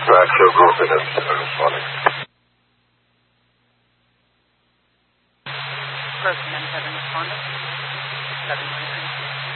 Drive, Show Group, and responding. Person 7 responding. 723.